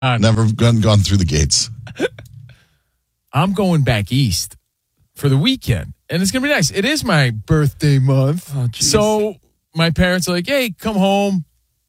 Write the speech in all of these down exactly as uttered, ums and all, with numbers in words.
Never gone, gone through the gates. I'm going back east for the weekend, and it's going to be nice. It is my birthday month. Oh, so my parents are like, hey, come home,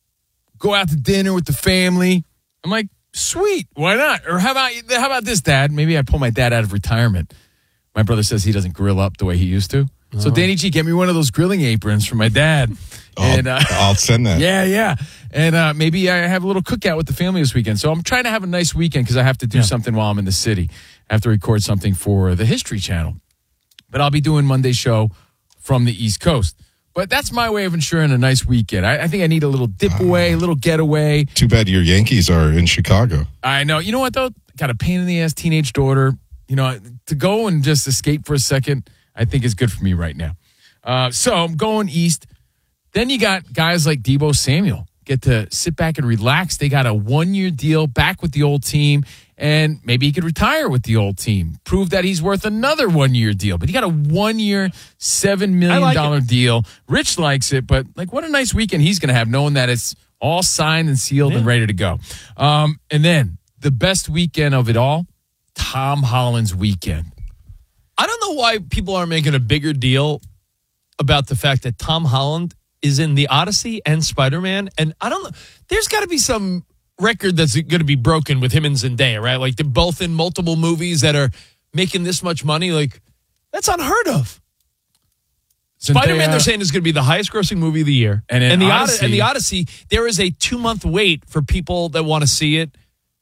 go out to dinner with the family. I'm like, sweet, why not? Or how about how about this, Dad? Maybe I pull my dad out of retirement. My brother says he doesn't grill up the way he used to. Oh. So, Danny G, get me one of those grilling aprons from my dad. Oh, and, uh, I'll send that. Yeah, yeah. And uh, maybe I have a little cookout with the family this weekend. So I'm trying to have a nice weekend because I have to do yeah. something while I'm in the city. I have to record something for the History Channel. But I'll be doing Monday's show from the East Coast. But that's my way of ensuring a nice weekend. I, I think I need a little dip away, a little getaway. Too bad your Yankees are in Chicago. I know. You know what, though? Got a pain in the ass teenage daughter. You know, to go and just escape for a second, I think is good for me right now. Uh, so I'm going east. Then you got guys like Deebo Samuel. Get to sit back and relax. They got a one-year deal back with the old team, and maybe he could retire with the old team. Prove that he's worth another one-year deal. But he got a one-year, seven million dollars like deal. Rich likes it, but like, what a nice weekend he's going to have knowing that it's all signed and sealed yeah. and ready to go. Um, and then the best weekend of it all, Tom Holland's weekend. I don't know why people are making a bigger deal about the fact that Tom Holland is in the Odyssey and Spider-Man. And I don't know, there's got to be some record that's going to be broken with him and Zendaya, right? Like they're both in multiple movies that are making this much money. Like that's unheard of. Zendaya, Spider-Man, they're saying, is going to be the highest grossing movie of the year. And, and, the Odyssey, Odyssey, and the Odyssey, there is a two-month wait for people that want to see it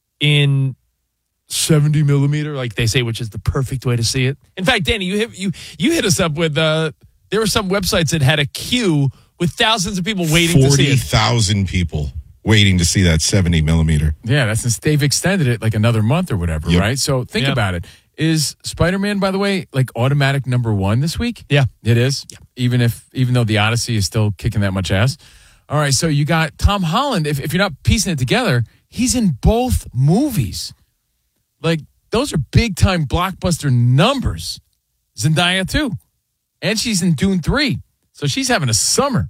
in seventy millimeter, like they say, which is the perfect way to see it. In fact, Danny, you hit, you, you hit us up with, uh, there were some websites that had a queue with thousands of people waiting to see it. forty thousand people waiting to see that seventy millimeter. Yeah, that's since they've extended it like another month or whatever, yep. right? So think yep. about it. Is Spider-Man, by the way, like automatic number one this week? Yeah. It is? Yeah. Even if, even though the Odyssey is still kicking that much ass? All right, so you got Tom Holland. If, if you're not piecing it together, he's in both movies. Like, those are big-time blockbuster numbers. Zendaya, too. And she's in Dune three. So she's having a summer.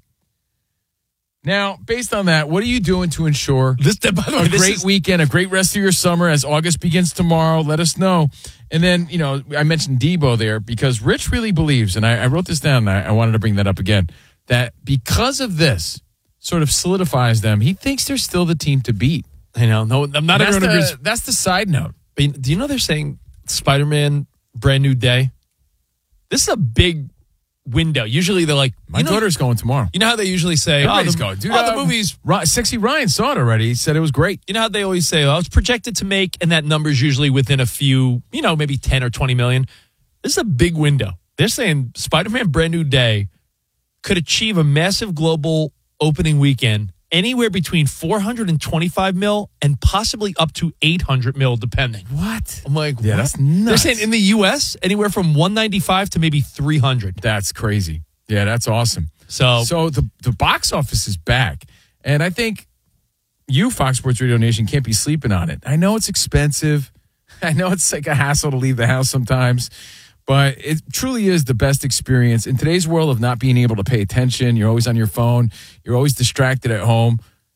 Now, based on that, what are you doing to ensure this, by the way, a this great is- weekend, a great rest of your summer as August begins tomorrow? Let us know. And then, you know, I mentioned Deebo there because Rich really believes, and I, I wrote this down, and I, I wanted to bring that up again, that because of this sort of solidifies them, he thinks they're still the team to beat. I know. No, I'm not everyone the, agrees. That's the side note. But do you know they're saying Spider-Man Brand New Day? This is a big window. Usually they're like, my you know, daughter's going tomorrow. You know how they usually say, Everybody's oh, the, going. Dude, oh, uh, the movies. Sexy Ryan saw it already. He said it was great. You know how they always say, oh, it's projected to make, and that number's usually within a few, you know, maybe ten or twenty million. This is a big window. They're saying Spider-Man Brand New Day could achieve a massive global opening weekend anywhere between four hundred twenty-five mil and possibly up to eight hundred mil, depending. What? I'm like, yeah, what? That's nuts. They're saying in the U S, anywhere from one ninety-five to maybe three hundred. That's crazy. Yeah, that's awesome. So, so the, the box office is back. And I think you, Fox Sports Radio Nation, can't be sleeping on it. I know it's expensive. I know it's like a hassle to leave the house sometimes. But it truly is the best experience. In today's world of not being able to pay attention, you're always on your phone, you're always distracted at home.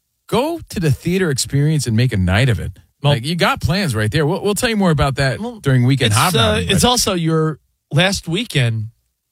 Go to the theater experience and make a night of it. Well, like, you got plans right there. We'll, we'll tell you more about that well, during Weekend it's, Hobnobbing. Uh, it's also your last weekend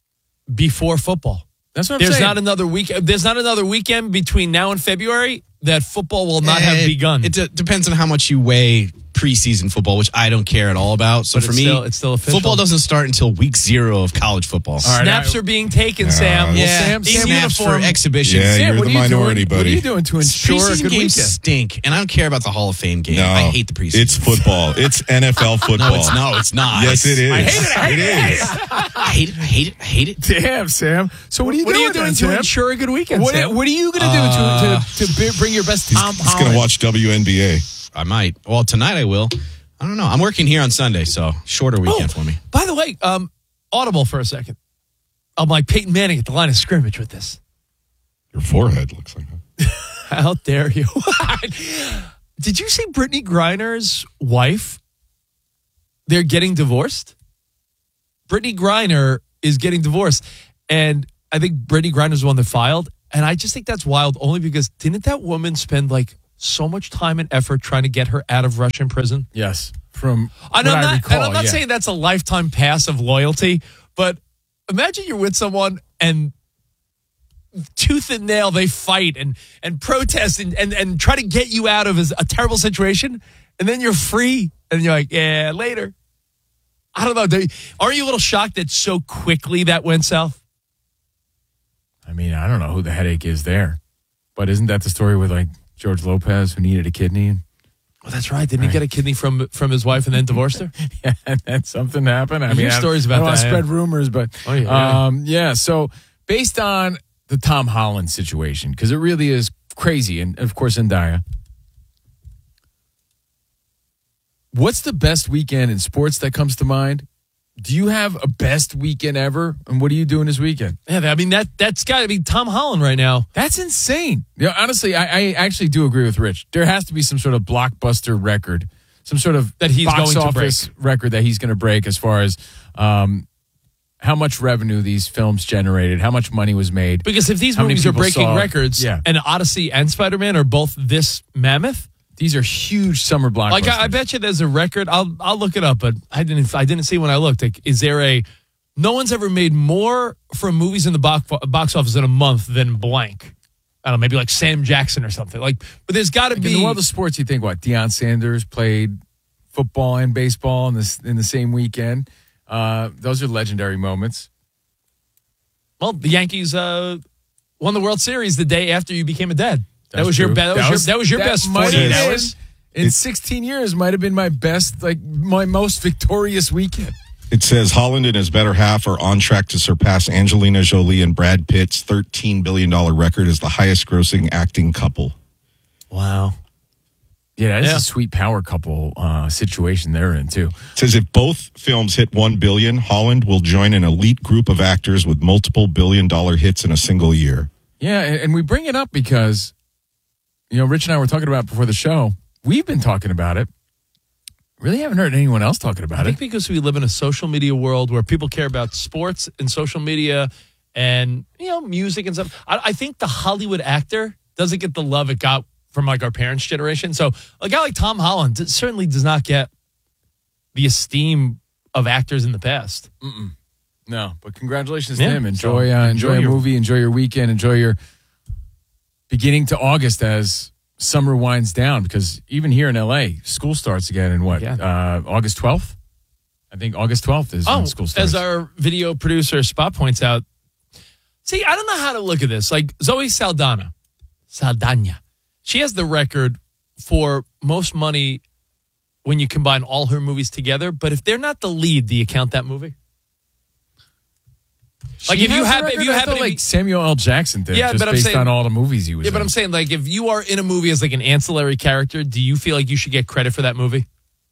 before football. That's what I'm there's saying. Not another week, there's not another weekend between now and February that football will not have it, begun. It d- depends on how much you weigh preseason football, which I don't care at all about. So but for it's me, still, it's still official. Football doesn't start until week zero of college football. All right, Snaps I, are being taken, uh, Sam. Well, yeah, Sam, Sam snaps for exhibition. Yeah, Sam, you're the minority, doing? buddy. What are you doing to ensure preseason a good games weekend? Stink, and I don't care about the Hall of Fame game. No, I hate the preseason. It's football. It's N F L football. no, it's no, it's not. Yes, it is. I hate it. I hate it. it. Is. I hate it. I hate it. I hate it. Damn, Sam. So what are you what doing, are you doing then, to Sam? ensure a good weekend? What, Sam? what are you going to do uh, to, to, to bring your best Tom He's, he's going to watch W N B A. I might. Well, tonight I will. I don't know. I'm working here on Sunday, so shorter weekend oh, for me. By the way, um, audible for a second. I'm like Peyton Manning at the line of scrimmage with this. Your forehead looks like that. How dare you? Did you see Brittany Griner's wife? They're getting divorced. Brittany Griner is getting divorced. And I think Brittany Griner's the one that filed. And I just think that's wild only because didn't that woman spend like so much time and effort trying to get her out of Russian prison. Yes. From And what I'm I not, recall, and I'm not yeah. saying that's a lifetime pass of loyalty, but imagine you're with someone and tooth and nail they fight and and protest and, and, and try to get you out of a terrible situation, and then you're free and you're like, yeah, later. I don't know. Do, aren't you a little shocked that so quickly that went south? I mean, I don't know who the headache is there. But isn't that the story with like George Lopez who needed a kidney? Oh, that's right. Didn't he get a kidney from from his wife and then divorced her? Yeah, and then something happened. I I mean, hear I, stories I about don't want that, to spread yeah. rumors, but Oh, yeah. um, yeah. So based on the Tom Holland situation, because it really is crazy, and of course Zendaya. What's the best weekend in sports that comes to mind? Do you have a best weekend ever? And what are you doing this weekend? Yeah, I mean, that, that's got to be Tom Holland right now. That's insane. Yeah, honestly, I, I actually do agree with Rich. There has to be some sort of blockbuster record, some sort of That he's box going to office record that he's going to break as far as um, how much revenue these films generated, how much money was made. Because if these How many movies are people breaking saw- records, Yeah. and Odyssey and Spider-Man are both this mammoth, These are huge summer blockbusters. like I, I bet you there's a record. I'll I'll look it up, but I didn't I didn't see when I looked. Like, is there a? No one's ever made more from movies in the box box office in a month than blank. I don't know, maybe like Sam Jackson or something. Like, but there's got to Like be in the world of sports, you think what? Deion Sanders played football and baseball in this in the same weekend. Uh, those are legendary moments. Well, the Yankees uh, won the World Series the day after you became a dad. That That's was your true. be- that was your that was your that best might forty-eight have been- hours. in sixteen years. Might have been my best, like my most victorious weekend. It says Holland and his better half are on track to surpass Angelina Jolie and Brad Pitt's thirteen billion dollars record as the highest grossing acting couple. Wow. Yeah, that's Yeah. a sweet power couple uh, situation they're in too. It says if both films hit one billion dollars, Holland will join an elite group of actors with multiple billion dollar hits in a single year. Yeah, and, and we bring it up because, you know, Rich and I were talking about it before the show. We've been talking about it. Really haven't heard anyone else talking about I think it. because we live in a social media world where people care about sports and social media and, you know, music and stuff. I, I think the Hollywood actor doesn't get the love it got from like our parents' generation. So a guy like Tom Holland d- certainly does not get the esteem of actors in the past. No, but congratulations Yeah, to him. Enjoy, so uh, enjoy, enjoy a your- movie, enjoy your weekend, enjoy your beginning to August as summer winds down. Because even here in L A, school starts again in what Yeah. uh, August twelfth. I think August twelfth is Oh, when school starts. as our video producer Spot points out, see, I don't know how to look at this. Like Zoe Saldana, Saldana, she has the record for most money when you combine all her movies together. But if they're not the lead, do you count that movie? Like She if you has the have, if record? you I happen thought, to like be, Samuel L. Jackson did, Yeah, just but I'm based saying- on all the movies he was yeah, in. but I'm saying like if you are in a movie as like an ancillary character, do you feel like you should get credit for that movie?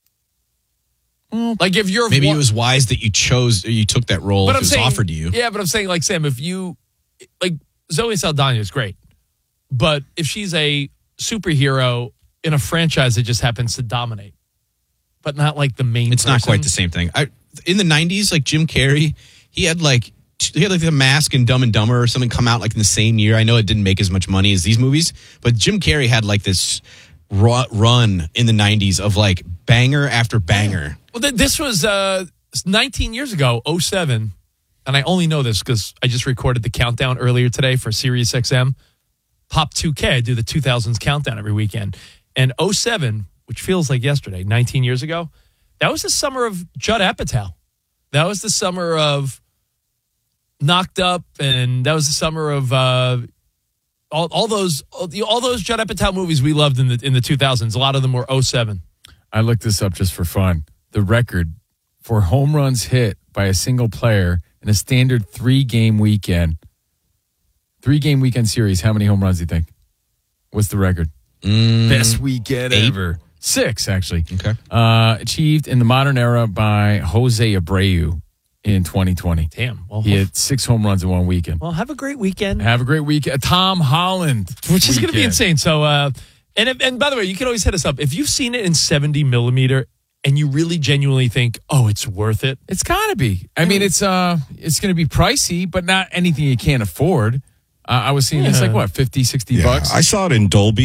Like if you're Maybe one- it was wise that you chose or you took that role if But it I'm was saying, offered to you. Yeah, but I'm saying, like, Sam, if you, like, Zoe Saldana is great. But if she's a superhero in a franchise that just happens to dominate, but not like the main It's not person. quite the same thing. I, in the nineties, like Jim Carrey, he had like he had like The Mask and Dumb and Dumber or something come out like in the same year. I know it didn't make as much money as these movies, but Jim Carrey had like this ru- run in the nineties of like banger after banger. Well, th- this was uh, nineteen years ago, oh seven. And I only know this because I just recorded the countdown earlier today for Sirius X M. Pop two K, I do the two thousands countdown every weekend. And oh seven, which feels like yesterday, nineteen years ago, that was the summer of Judd Apatow. That was the summer of Knocked Up, and that was the summer of uh, all, all those all, all those Judd Apatow movies we loved in the in the two thousands. A lot of them were oh seven. I looked this up just for fun. The record for home runs hit by a single player in a standard three-game weekend, three-game weekend series, how many home runs do you think? What's the record? Mm, Best weekend eight. ever. Six, actually. Okay. Uh, achieved in the modern era by Jose Abreu in twenty twenty. Damn. Well, He had six home runs in one weekend. well, have a great weekend. Have a great weekend. Tom Holland. Which is going to be weekend. insane. So, uh, and if, and by the way, you can always hit us up if you've seen it in seventy millimeter and you really genuinely think, oh, it's worth it. It's got to be. I mean, it's uh, it's going to be pricey, but not anything you can't afford. Uh, I was seeing it's Yeah. like, what, fifty, sixty Yeah, bucks? I saw it in Dolby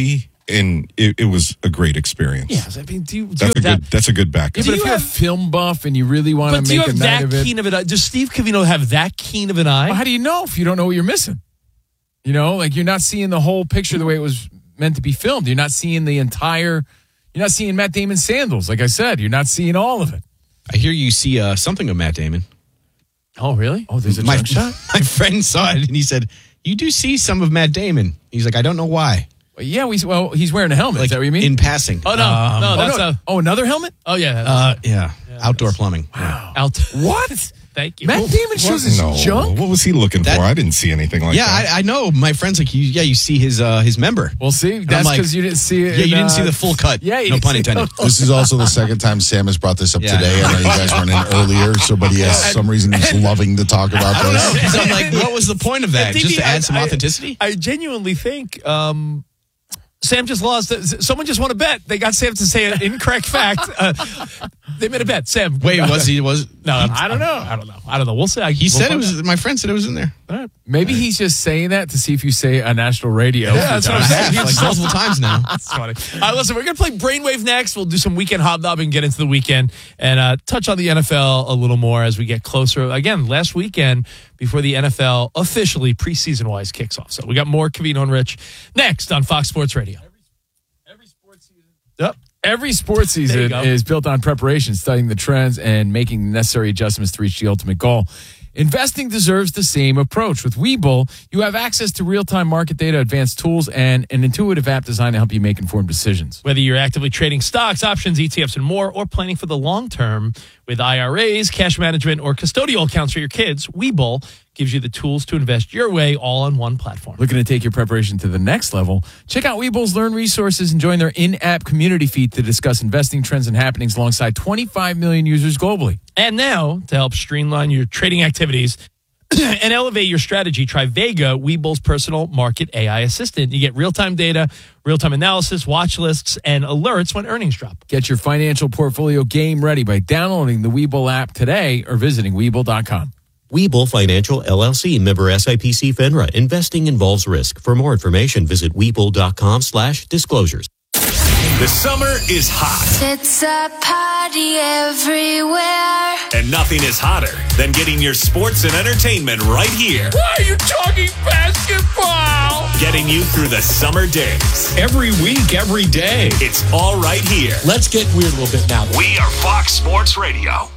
and it, it was a great experience. Yes, I mean, do you, do you That's have a good. that? That's a good backup. Yeah, Do but you if you're have- a film buff and you really want But to do you make a have night that of it, keen of an eye? Does Steve Covino have that keen of an eye? well, how do you know if you don't know what you're missing? You know, like you're not seeing the whole picture the way it was meant to be filmed. You're not seeing the entire. You're not seeing Matt Damon's sandals. Like I said, you're not seeing all of it. I hear you see uh, something of Matt Damon. Oh, really? Oh, there's a My, jump shot. my friend saw it and he said, "You do see some of Matt Damon." He's like, "I don't know why." Well, yeah, we. Well, he's wearing a helmet. Like Is that what you mean? in passing. Oh, no. Um, no, oh, that's no. a. oh, another helmet. Oh, yeah. That's, Uh, yeah. Outdoor plumbing. Wow. out. What? Thank you. Matt Damon shows his no, junk. what was he looking That- for? I didn't see anything like Yeah, that. I, I know. My friend's like, you, yeah, you see his uh, his member. Well, see, I'm that's like, because you didn't see it. Yeah, in, you didn't uh, see the full cut. Yeah, you no didn't pun see intended. the- This is also the second time Sam has brought this up Yeah. today. I know you guys weren't in earlier, so but he has some reason he's loving to talk about this. So I'm like, what was the point of that? T V, Just to add I- some I- authenticity? I genuinely think um, Sam just lost. Someone just won a bet. They got Sam to say an incorrect fact. Uh, they made a bet. Sam. Wait, was he was? No, I don't know. I don't know. I don't know. We'll see. I, He we'll said it find was. My friend said it was in there. out. All right. Maybe he's just saying that to see if you say a national radio. Yeah, that's what I'm saying. Like multiple times now. That's funny. All right, listen, we're going to play Brainwave next. We'll do some weekend hobnobbing, get into the weekend, and uh, touch on the N F L a little more as we get closer. Again, last weekend before the N F L officially preseason-wise kicks off. So we got more Covino and Rich next on Fox Sports Radio. Every sports season. Yep. Every sports There you season go. is built on preparation, studying the trends, and making the necessary adjustments to reach the ultimate goal. Investing deserves the same approach. With Webull, you have access to real-time market data, advanced tools, and an intuitive app designed to help you make informed decisions. Whether you're actively trading stocks, options, E T Fs, and more, or planning for the long term with I R As, cash management, or custodial accounts for your kids, Webull gives you the tools to invest your way all on one platform. Looking to take your preparation to the next level? Check out Webull's Learn resources and join their in-app community feed to discuss investing trends and happenings alongside twenty-five million users globally. And now, to help streamline your trading activities and elevate your strategy, try Vega, Webull's personal market A I assistant. You get real-time data, real-time analysis, watch lists, and alerts when earnings drop. Get your financial portfolio game ready by downloading the Webull app today or visiting Webull dot com. Webull Financial, L L C, member S I P C FINRA. Investing involves risk. For more information, visit Webull dot com slash disclosures. The summer is hot, It's a party everywhere. and nothing is hotter than getting your sports and entertainment right here. Why are you talking basketball? Getting you through the summer days. Every week, every day. It's all right here. Let's get weird a little bit now. We are Fox Sports Radio.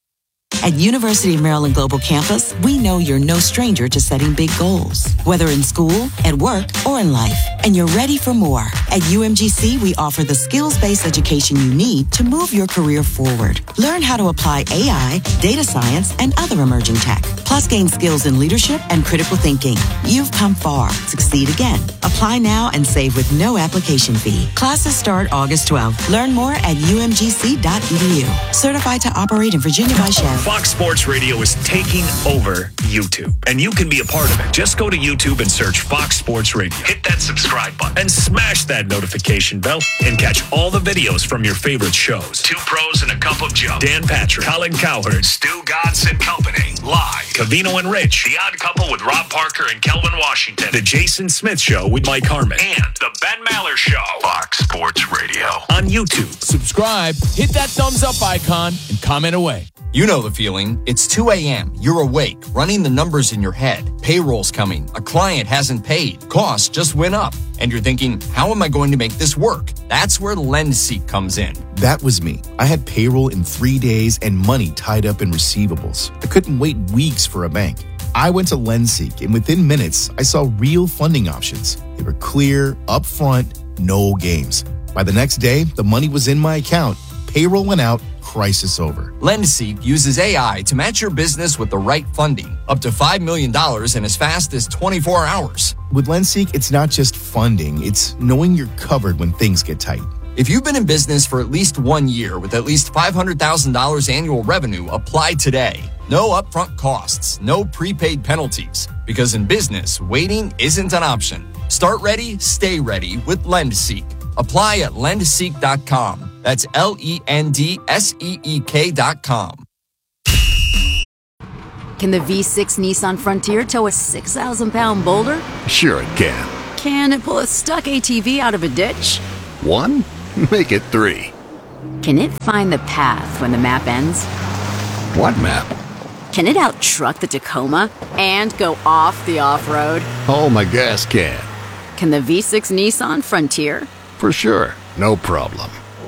At University of Maryland Global Campus, we know you're no stranger to setting big goals, whether in school, at work, or in life. And you're ready for more. At U M G C, we offer the skills-based education you need to move your career forward. Learn how to apply A I, data science, and other emerging tech. Plus, gain skills in leadership and critical thinking. You've come far. Succeed again. Apply now and save with no application fee. Classes start August twelfth. Learn more at U M G C dot E D U. Certified to operate in Virginia by Sheriff. Fox Sports Radio is taking over YouTube, and you can be a part of it. Just go to YouTube and search Fox Sports Radio. Hit that subscribe button and smash that notification bell and catch all the videos from your favorite shows. Two Pros and a Cup of Joe. Dan Patrick, Colin Cowherd, Stu Godson Company. Live. Covino and Rich. The Odd Couple with Rob Parker and Kelvin Washington. The Jason Smith Show with Mike Harmon. And The Ben Maller Show. Fox Sports Radio. On YouTube. Subscribe, hit that thumbs up icon, and comment away. You know the feeling. It's two a.m. You're awake, running the numbers in your head. Payroll's coming. A client hasn't paid. Costs just went up. And you're thinking, how am I going to make this work? That's where LendSeek comes in. That was me. I had payroll in three days and money tied up in receivables. I couldn't wait weeks for a bank. I went to LendSeek, and within minutes, I saw real funding options. They were clear, upfront, no games. By the next day, the money was in my account. Payroll went out. Crisis over. LendSeek uses A I to match your business with the right funding, up to five million dollars in as fast as twenty-four hours. With LendSeek, it's not just funding, it's knowing you're covered when things get tight. If you've been in business for at least one year with at least five hundred thousand dollars annual revenue, apply today. No upfront costs, no prepaid penalties, because in business, waiting isn't an option. Start ready, stay ready with LendSeek. Apply at lend seek dot com. That's L E N D S E E K dot com. Can the V six Nissan Frontier tow a six thousand pound boulder? Sure it can. Can it pull a stuck A T V out of a ditch? One? Make it three. Can it find the path when the map ends? What map? Can it out-truck the Tacoma and go off the off-road? Oh, my gas can. Can the V six Nissan Frontier? For sure. No problem.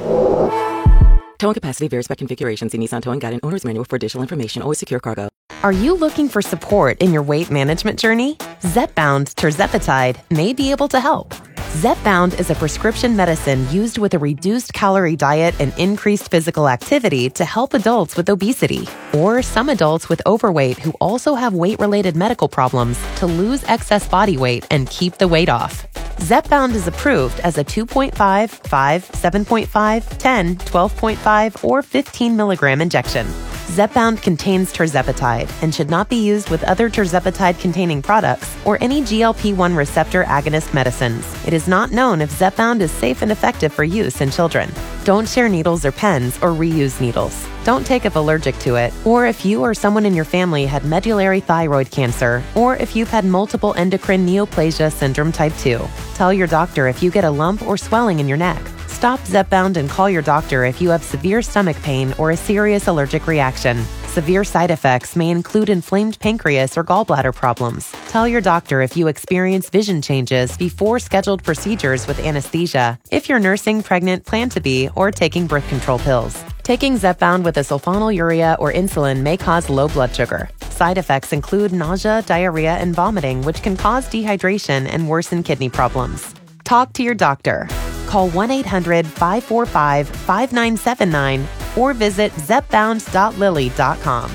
Towing capacity varies by configuration. See Nissan Towing Guide and Owner's Manual for additional information. Always secure cargo. Are you looking for support in your weight management journey? Zepbound Tirzepatide may be able to help. Zepbound is a prescription medicine used with a reduced calorie diet and increased physical activity to help adults with obesity or some adults with overweight who also have weight-related medical problems to lose excess body weight and keep the weight off. Zepbound is approved as a two point five, five, seven point five, ten, twelve point five, or fifteen milligram injection. Zepbound contains tirzepatide and should not be used with other tirzepatide-containing products or any G L P one receptor agonist medicines. It is not known if Zepbound is safe and effective for use in children. Don't share needles or pens or reuse needles. Don't take if allergic to it, or if you or someone in your family had medullary thyroid cancer, or if you've had multiple endocrine neoplasia syndrome type two. Tell your doctor if you get a lump or swelling in your neck. Stop Zepbound and call your doctor if you have severe stomach pain or a serious allergic reaction. Severe side effects may include inflamed pancreas or gallbladder problems. Tell your doctor if you experience vision changes before scheduled procedures with anesthesia, if you're nursing, pregnant, plan to be, or taking birth control pills. Taking Zepbound with a sulfonylurea or insulin may cause low blood sugar. Side effects include nausea, diarrhea, and vomiting, which can cause dehydration and worsen kidney problems. Talk to your doctor. Call one eight hundred, five four five, five nine seven nine or visit zepbound dot lilly dot com.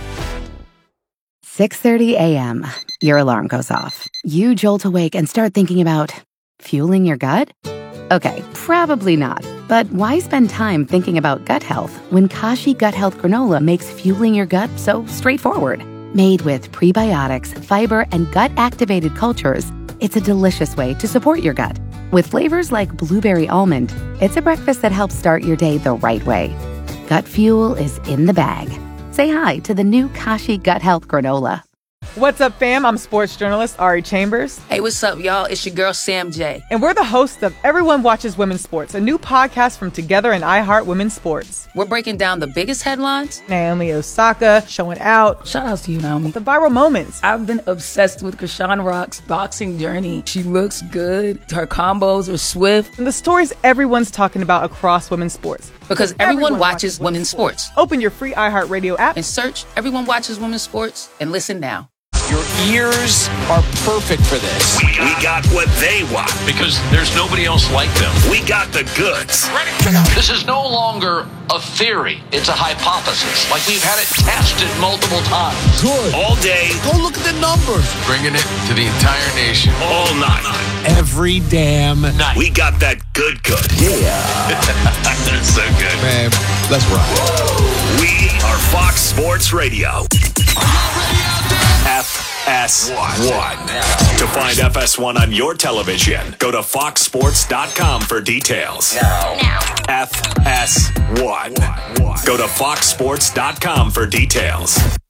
six thirty a.m. Your alarm goes off. You jolt awake and start thinking about fueling your gut? Okay, probably not. But why spend time thinking about gut health when Kashi Gut Health Granola makes fueling your gut so straightforward? Made with prebiotics, fiber, and gut-activated cultures, it's a delicious way to support your gut. With flavors like blueberry almond, it's a breakfast that helps start your day the right way. Gut fuel is in the bag. Say hi to the new Kashi Gut Health Granola. What's up, fam? I'm sports journalist Ari Chambers. Hey, what's up, y'all? It's your girl, Sam J. And we're the hosts of Everyone Watches Women's Sports, a new podcast from Together and iHeart Women's Sports. We're breaking down the biggest headlines. Naomi Osaka showing out. Shout out to you, Naomi. The viral moments. I've been obsessed with Krishan Rock's boxing journey. She looks good. Her combos are swift. And the stories everyone's talking about across women's sports. Because everyone, everyone watches, watches women's sports. sports. Open your free iHeartRadio app and search Everyone Watches Women's Sports and listen now. Your ears are perfect for this. We got, we got what they want. Because there's nobody else like them. We got the goods. Ready? This is no longer a theory. It's a hypothesis. Like we've had it tested multiple times. Good. All day. Go look at the numbers. Bringing it to the entire nation. All night. Every damn night. We got that good good. Yeah. That's so good. Man, let's rock. We are Fox Sports Radio. F S one. To find F S one on your television, go to fox sports dot com for details. Now. F S one. Go to fox sports dot com for details.